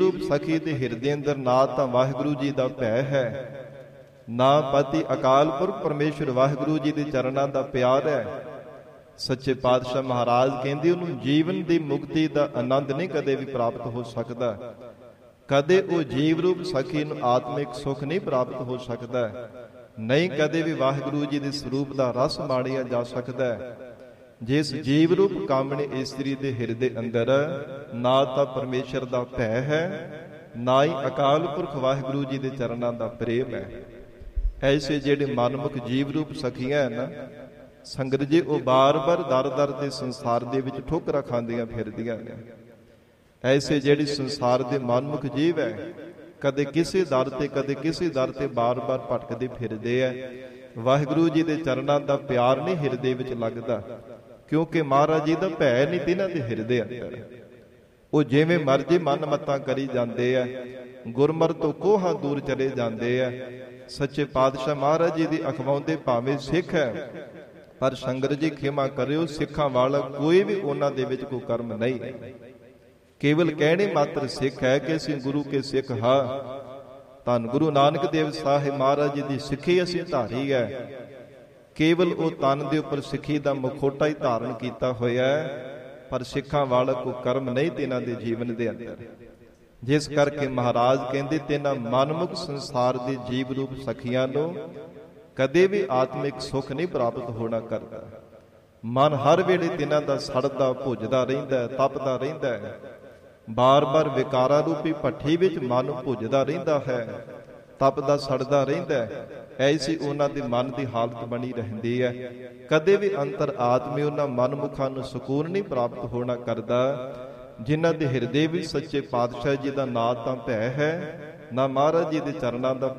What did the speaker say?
ਰੂਪ ਸਖੀ ਦੇ ਹਿਰਦੇ ਅੰਦਰ ਨਾ ਤਾਂ ਵਾਹਿਗੁਰੂ ਜੀ ਦਾ ਭੈ ਹੈ, ਨਾ ਪਤੀ ਅਕਾਲ ਪੁਰਖ ਪਰਮੇਸ਼ਰ ਵਾਹਿਗੁਰੂ ਜੀ ਦੇ ਚਰਨਾਂ ਦਾ ਪਿਆਰ ਹੈ। ਸੱਚੇ ਪਾਤਸ਼ਾਹ ਮਹਾਰਾਜ ਕਹਿੰਦੇ ਉਹਨੂੰ ਜੀਵਨ ਦੀ ਮੁਕਤੀ ਦਾ ਆਨੰਦ ਨਹੀਂ ਕਦੇ ਵੀ ਪ੍ਰਾਪਤ ਹੋ ਸਕਦਾ। ਕਦੇ ਉਹ ਜੀਵ ਰੂਪ ਸਖੀ ਨੂੰ ਆਤਮਿਕ ਸੁਖ ਨਹੀਂ ਪ੍ਰਾਪਤ ਹੋ ਸਕਦਾ। ਨਹੀਂ ਕਦੇ ਵੀ ਵਾਹਿਗੁਰੂ ਜੀ ਦੇ ਸਰੂਪ ਦਾ ਰਸ ਮਾਣਿਆ ਜਾ ਸਕਦਾ। ਜਿਸ ਜੀਵ ਰੂਪ ਕਾਮਣੀ ਇਸਤਰੀ ਦੇ ਹਿਰਦੇ ਅੰਦਰ ਨਾ ਤਾਂ ਪਰਮੇਸ਼ਰ ਦਾ ਭੈ ਹੈ, ਨਾ ਹੀ ਅਕਾਲ ਪੁਰਖ ਵਾਹਿਗੁਰੂ ਜੀ ਦੇ ਚਰਨਾਂ ਦਾ ਪ੍ਰੇਮ ਹੈ। ਐਸੇ ਜਿਹੜੇ ਮਨਮੁਖ ਜੀਵ ਰੂਪ ਸਖੀਆਂ ਨਾ ਸੰਗਤ ਜੀ, ਉਹ ਬਾਰ-ਬਾਰ ਦਰ-ਦਰ ਦੇ ਸੰਸਾਰ ਦੇ ਵਿੱਚ ਠੋਕਰਾਂ ਖਾਂਦੀਆਂ ਫਿਰਦੀਆਂ ਨੇ। ਐਸੇ ਜਿਹੜੀ ਸੰਸਾਰ ਦੇ ਮਨਮੁਖ ਜੀਵ ਹੈ, ਕਦੇ ਕਿਸੇ ਦਰ ਤੇ ਕਦੇ ਕਿਸੇ ਦਰ ਤੇ ਬਾਰ-ਬਾਰ ਭਟਕਦੇ ਫਿਰਦੇ ਐ। ਵਾਹਿਗੁਰੂ ਜੀ ਦੇ ਚਰਨਾਂ ਦਾ ਪਿਆਰ ਨਹੀਂ ਹਿਰਦੇ ਵਿੱਚ ਲੱਗਦਾ, ਕਿਉਂਕਿ ਮਹਾਰਾਜ ਜੀ ਦਾ ਭੈ ਨਹੀਂ ਤਿਨਾਂ ਦੇ ਹਿਰਦੇ ਅੰਦਰ। ਉਹ ਜਿਵੇਂ ਮਰਜ਼ੀ ਮਨ ਮੱਤਾਂ ਕਰੀ ਜਾਂਦੇ ਐ, ਗੁਰਮਤਿ ਤੋਂ ਕੋਹਾਂ ਦੂਰ ਚਲੇ ਜਾਂਦੇ ਐ। ਸੱਚੇ ਪਾਤਸ਼ਾਹ ਮਹਾਰਾਜ ਜੀ ਦੀ ਅਖਵਾਉਂਦੇ ਭਾਵੇਂ ਸਿੱਖ ਹੈ, ਪਰ ਸੰਗਤ ਜੀ ਖਿਮਾ ਕਰਿਓ, ਸਿੱਖਾਂ ਵਾਲਾ ਕੋਈ ਵੀ ਉਹਨਾਂ ਦੇ ਵਿੱਚ ਕੋਈ ਕਰਮ ਨਹੀਂ ਹੈ। ਕੇਵਲ ਕਹਿਣੇ ਮਾਤਰ ਸਿੱਖ ਹੈ ਕਿ ਅਸੀਂ ਗੁਰੂ ਕੇ ਸਿੱਖ ਹਾਂ। ਧੰਨ ਗੁਰੂ ਨਾਨਕ ਦੇਵ ਸਾਹਿਬ ਮਹਾਰਾਜ ਜੀ ਦੀ ਸਿੱਖੀ ਅਸੀਂ ਧਾਰੀ ਹੈ। ਕੇਵਲ ਉਹ ਤਨ ਦੇ ਉੱਪਰ ਸਿੱਖੀ ਦਾ ਮੁਖੋਟਾ ਹੀ ਧਾਰਨ ਕੀਤਾ ਹੋਇਆ ਹੈ, ਪਰ ਸਿੱਖਾਂ ਵਾਲਾ ਕੋਈ ਕਰਮ ਨਹੀਂ ਤਿਨਾਂ ਦੇ ਜੀਵਨ ਦੇ ਅੰਦਰ। ਜਿਸ ਕਰਕੇ ਮਹਾਰਾਜ ਕਹਿੰਦੇ ਤਿਨਾਂ ਮਨਮੁਖ ਸੰਸਾਰ ਦੇ ਜੀਵ ਰੂਪ ਸਖੀਆਂ ਨੂੰ ਕਦੇ ਵੀ ਆਤਮਿਕ ਸੁਖ ਨਹੀਂ ਪ੍ਰਾਪਤ ਹੋਣਾ ਕਰਦਾ। ਮਨ ਹਰ ਵੇਲੇ ਤਿਨਾਂ ਦਾ ਸੜਦਾ ਭੁੱਜਦਾ ਰਹਿੰਦਾ, ਤਪਦਾ ਰਹਿੰਦਾ ਹੈ। ਬਾਰ-ਬਾਰ ਵਿਕਾਰਾਂ ਰੂਪੀ ਭੱਠੀ ਵਿੱਚ ਮਨ ਭੁੱਜਦਾ ਰਹਿੰਦਾ ਹੈ, ਤਪਦਾ ਸੜਦਾ ਰਹਿੰਦਾ ਹੈ। ਐਸੀ ਉਹਨਾਂ ਦੇ ਮਨ ਦੀ ਹਾਲਤ ਬਣੀ ਰਹਿੰਦੀ ਹੈ। ਕਦੇ ਵੀ ਅੰਤਰ ਆਤਮੀ ਉਹਨਾਂ ਮਨਮੁਖਾਂ ਨੂੰ ਸਕੂਨ ਨਹੀਂ ਪ੍ਰਾਪਤ ਹੋਣਾ ਕਰਦਾ, ਜਿਨ੍ਹਾਂ ਦੇ ਹਿਰਦੇ ਵਿੱਚ ਸੱਚੇ ਪਾਤਸ਼ਾਹ ਜੀ ਦਾ ਨਾ ਤਾਂ ਭੈ ਹੈ, ਨਾ ਮਹਾਰਾਜ ਜੀ ਦੇ ਚਰਨਾਂ ਦਾ